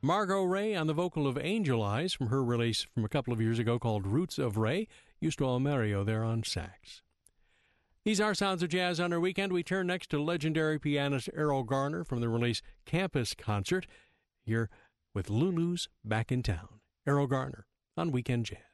Margot Ray on the vocal of Angel Eyes from her release from a couple of years ago called Roots of Ray. Justo Almerio there on sax. These are Sounds of Jazz on our weekend. We turn next to legendary pianist Errol Garner from the release Campus Concert, here with Lulu's Back in Town. Errol Garner on Weekend Jazz.